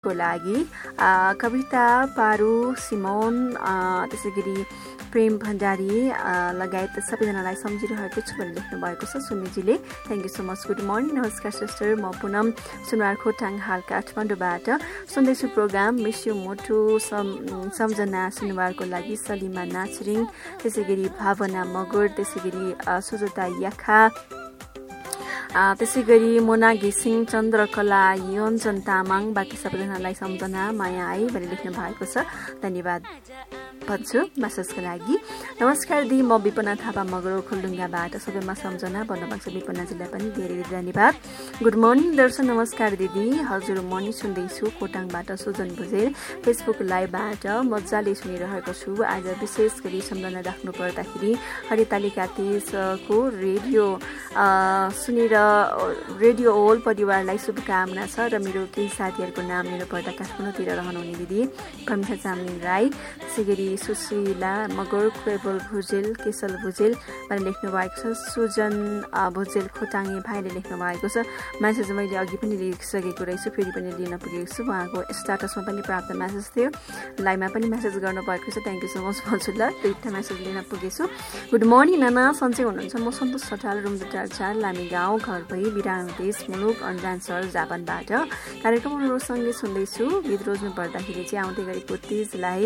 को लागि कविता पारू सिमोन त्यसैगरी प्रेम भण्डारी लगायत सबैजनालाई सम्झिरहेको छु भनेर लेख्नु भएको छ सुन्नीजीले। Thank you so much. Good morning. नमस्कार सिस्टर, म पुनम सुनवार खोटाङ हाल काठमाडौँबाट सुन्दैछु प्रोग्राम मिस यु मोटु। सम्झना सुनवारको लागि सलिमा नाचरिङ, त्यसैगरी भावना मगर, त्यसैगरी सुजता याखा, त्यसैगरी मोना घिसिङ, चन्द्रकला, योन्जन तामाङ, बाँकी सबैजनालाई सम्झना माया आई भनेर लेख्नु भएको छ। धन्यवाद भन्छु मेसेजको लागि। नमस्कार दी, म विपना थापा मगर खुलडुङ्गाबाट सबैमा सम्झना भन्नुभएको छ विपनाजीलाई पनि धेरै धेरै धन्यवाद। गुड मर्निङ दर्शन। नमस्कार दिदी, हजुर म नि सुन्दैछु खोटाङबाट सुजन भुजेल। फेसबुक लाइभबाट मजाले सुनिरहेको छु। आज विशेष गरी सम्झना राख्नु पर्दाखेरि हरितालिका तेजको रेडियो सुनेर रेडियो होल परिवारलाई शुभकामना छ र मेरो केही साथीहरूको नाम लिनु पर्दा काठमाडौँतिर रहनुहुने दिदी कमिसा चामलिङ राई, त्यसै गरी सुशीला मगर, केवल भुजेल, केशल भुजेल भनेर लेख्नु भएको छ। सुजन भुजेल खोटाङे भाइले लेख्नु भएको छ। म्यासेज मैले अघि पनि लिइसकेको रहेछु, फेरि पनि लिन पुगेको छु। उहाँको स्टाटसमा पनि प्राप्त म्यासेज थियो, लाइभमा पनि म्यासेज गर्नुभएको छ। थ्याङ्क यू सो मच भन्छु ल, दुईवटा म्यासेज लिन पुगेछु। गुड मर्निङ नाना, सन्चै हुनुहुन्छ? म सन्तोष ठटाल, रुम्जुटार 4 लामी गाउँ, घर भई बिरानो देश मुलुक अन्जान सहर जापानबाट कार्यक्रमहरूसँगै सुन्दैछु। गीत रोज्नु पर्दाखेरि चाहिँ आउँदै गरेको तीजलाई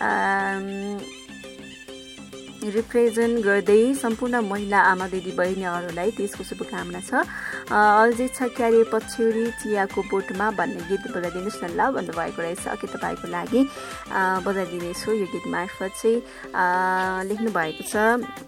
रिप्रेजेन्ट गर्दै सम्पूर्ण महिला आमा दिदी बहिनीहरूलाई त्यसको शुभकामना छ। अल्झै छ क्यारे पछ्यौरी चियाको बोटमा भन्ने गीत बजाइदिनुहोस् न ल भन्नुभएको रहेछ। अघि तपाईँको लागि बजाइदिनेछु। यो गीत मार्फत चाहिँ लेख्नु भएको छ।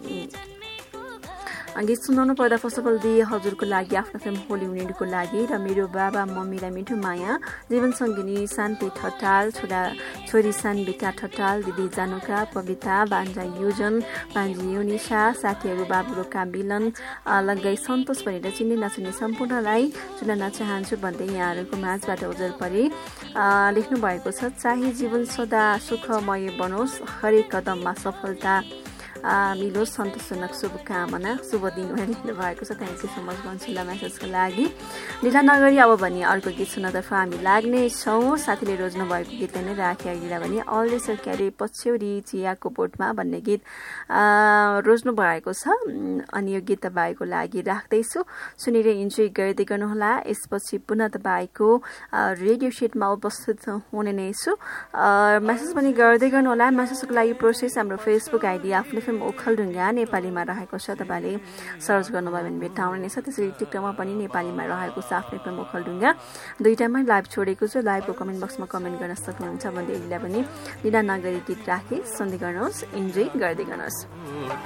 गीत सुनाउनु पर्दा फर्स्ट अफ अल दी हजुरको लागि, आफ्नो फेम होल युनिटको लागि र मेरो बाबा मम्मीलाई मिठो माया, जीवनसङ्गिनी शान्ति ठटाल, छोरी सानविका ठटाल, दिदी जानुका, पविता, बान्जा युजन, बान्जी युनिसा, साथीहरू बाबुरो काबिलन लगाई सन्तोष भनेर चिन्ने नचिन्ने सम्पूर्णलाई चुनाउन चाहन्छु भन्दै यहाँहरूको माझबाट उजर परे लेख्नु भएको छ। चाहे जीवन सदा सुखमय बनोस्, हरेक कदममा सफलता मिलोस्, सन्तोषजनक शुभकामना, शुभ दिन भनेर लेख्नु भएको छ। थ्याङ्क यू सो मच भन्छु ल म्यासेजको लागि। ढिला नगरी अब भने अर्को गीत सुन्नतर्फ हामी लाग्नेछौँ। साथीले रोज्नु भएको गीतलाई नै राखे अघिला भने अल्झै छ क्यारे पछ्यौरी चियाको बोटमा भन्ने गीत रोज्नु भएको छ। अनि यो गीत तपाईँको लागि राख्दैछु, सुनेर इन्जोय गर्दै गर्नुहोला। यसपछि पुनः तपाईँको रेडियो सेटमा उपस्थित हुने नै छु। म्यासेज पनि गर्दै गर्नुहोला। म्यासेजको लागि प्रोसेस हाम्रो फेसबुक आइडी आफ्नो ओखलढुङ्गा नेपालीमा रहेको छ, तपाईँले सर्च गर्नुभयो भने भेट्टाउने छ। त्यसरी टिकटकमा पनि नेपालीमा रहेको छ आफ्नो फेम ओखलढुङ्गा। दुईटामै लाइभ छोडेको छु, लाइभको कमेन्ट बक्समा कमेन्ट गर्न सक्नुहुन्छ भन्दै यसलाई पनि ढिला नगरी गीत राखेँ। सुन्दै गर्नुहोस्, इन्जोय गर्दै गर्नुहोस्।